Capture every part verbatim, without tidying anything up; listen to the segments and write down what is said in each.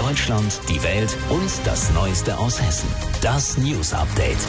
Deutschland, die Welt und das Neueste aus Hessen. Das News Update.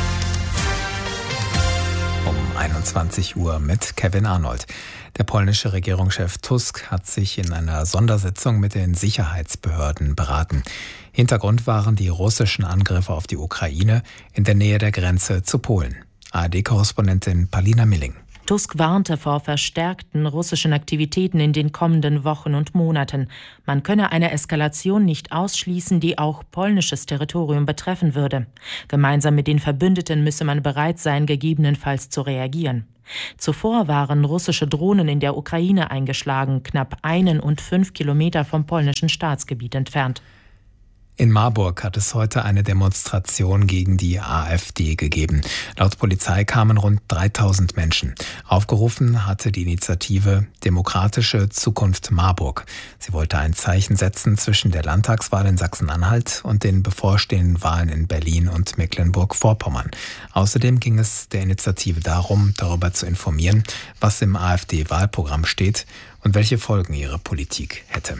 Um einundzwanzig Uhr mit Kevin Arnold. Der polnische Regierungschef Tusk hat sich in einer Sondersitzung mit den Sicherheitsbehörden beraten. Hintergrund waren die russischen Angriffe auf die Ukraine in der Nähe der Grenze zu Polen. A R D-Korrespondentin Palina Milling. Tusk warnte vor verstärkten russischen Aktivitäten in den kommenden Wochen und Monaten. Man könne eine Eskalation nicht ausschließen, die auch polnisches Territorium betreffen würde. Gemeinsam mit den Verbündeten müsse man bereit sein, gegebenenfalls zu reagieren. Zuvor waren russische Drohnen in der Ukraine eingeschlagen, knapp einen und fünf Kilometer vom polnischen Staatsgebiet entfernt. In Marburg hat es heute eine Demonstration gegen die AfD gegeben. Laut Polizei kamen rund dreitausend Menschen. Aufgerufen hatte die Initiative Demokratische Zukunft Marburg. Sie wollte ein Zeichen setzen zwischen der Landtagswahl in Sachsen-Anhalt und den bevorstehenden Wahlen in Berlin und Mecklenburg-Vorpommern. Außerdem ging es der Initiative darum, darüber zu informieren, was im AfD-Wahlprogramm steht und welche Folgen ihre Politik hätte.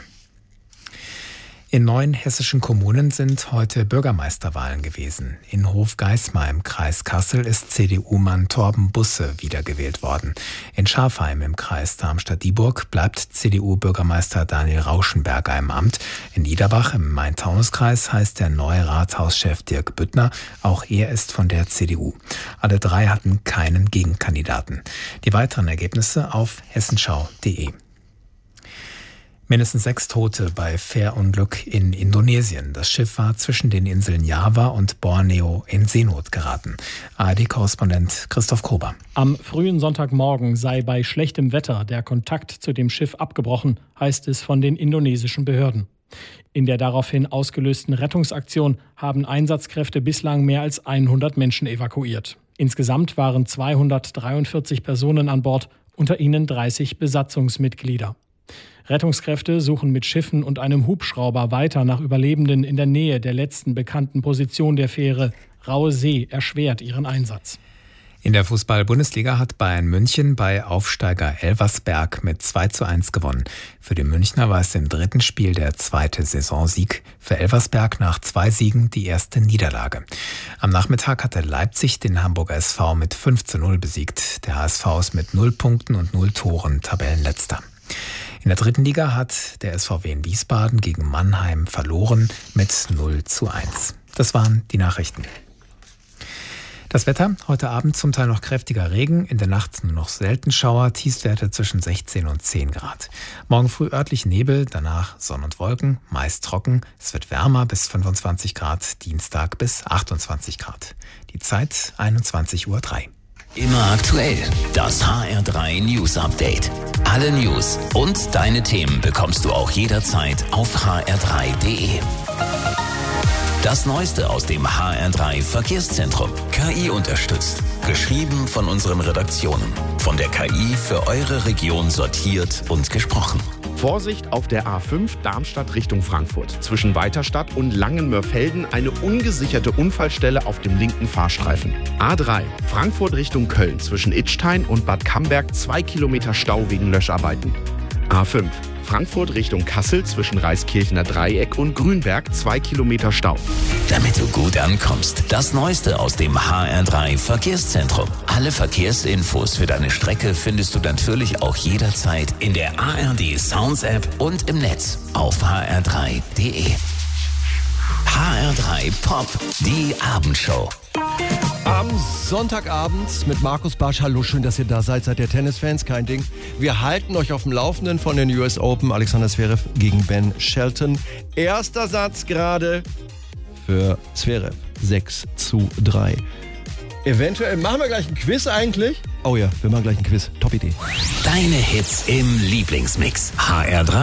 In neun hessischen Kommunen sind heute Bürgermeisterwahlen gewesen. In Hofgeismar im Kreis Kassel ist C D U-Mann Torben Busse wiedergewählt worden. In Schafheim im Kreis Darmstadt-Dieburg bleibt C D U-Bürgermeister Daniel Rauschenberger im Amt. In Niederbach im Main-Taunus-Kreis heißt der neue Rathauschef Dirk Büttner. Auch er ist von der C D U. Alle drei hatten keinen Gegenkandidaten. Die weiteren Ergebnisse auf hessenschau punkt de. Mindestens sechs Tote bei Fährunglück in Indonesien. Das Schiff war zwischen den Inseln Java und Borneo in Seenot geraten. A R D-Korrespondent Christoph Kober. Am frühen Sonntagmorgen sei bei schlechtem Wetter der Kontakt zu dem Schiff abgebrochen, heißt es von den indonesischen Behörden. In der daraufhin ausgelösten Rettungsaktion haben Einsatzkräfte bislang mehr als hundert Menschen evakuiert. Insgesamt waren zweihundertdreiundvierzig Personen an Bord, unter ihnen dreißig Besatzungsmitglieder. Rettungskräfte suchen mit Schiffen und einem Hubschrauber weiter nach Überlebenden in der Nähe der letzten bekannten Position der Fähre. Raue See erschwert ihren Einsatz. In der Fußball-Bundesliga hat Bayern München bei Aufsteiger Elversberg mit zwei zu eins gewonnen. Für die Münchner war es im dritten Spiel der zweite Saisonsieg. Für Elversberg nach zwei Siegen die erste Niederlage. Am Nachmittag hatte Leipzig den Hamburger S V mit fünf zu null besiegt. Der H S V ist mit null Punkten und null Toren Tabellenletzter. In der dritten Liga hat der S V W in Wiesbaden gegen Mannheim verloren mit null zu eins. Das waren die Nachrichten. Das Wetter, heute Abend zum Teil noch kräftiger Regen, in der Nacht nur noch selten Schauer, Tiefstwerte zwischen sechzehn und zehn Grad. Morgen früh örtlich Nebel, danach Sonne und Wolken, meist trocken. Es wird wärmer bis fünfundzwanzig Grad, Dienstag bis achtundzwanzig Grad. Die Zeit einundzwanzig Uhr drei. Immer aktuell, das H R drei News Update. Alle News und deine Themen bekommst du auch jederzeit auf h r drei punkt de. Das Neueste aus dem H R drei Verkehrszentrum. K I unterstützt. Geschrieben von unseren Redaktionen. Von der K I für eure Region sortiert und gesprochen. Vorsicht auf der A fünf Darmstadt Richtung Frankfurt. Zwischen Weiterstadt und Langenmörfelden eine ungesicherte Unfallstelle auf dem linken Fahrstreifen. A drei Frankfurt Richtung Köln. Zwischen Idstein und Bad Camberg zwei Kilometer Stau wegen Löscharbeiten. A fünf Frankfurt Richtung Kassel zwischen Reiskirchener Dreieck und Grünberg zwei Kilometer Stau. Damit du gut ankommst, das Neueste aus dem H R drei Verkehrszentrum. Alle Verkehrsinfos für deine Strecke findest du natürlich auch jederzeit in der A R D Sounds App und im Netz auf h r drei punkt de. H R drei Pop, die Abendshow. Am Sonntagabend mit Markus Bartsch. Hallo, schön, dass ihr da seid. Seid ihr Tennisfans? Kein Ding. Wir halten euch auf dem Laufenden von den U S Open. Alexander Zverev gegen Ben Shelton. Erster Satz gerade für Zverev. sechs zu drei. Eventuell machen wir gleich ein Quiz eigentlich. Oh ja, wir machen gleich ein Quiz. Top Idee. Deine Hits im Lieblingsmix. H R drei.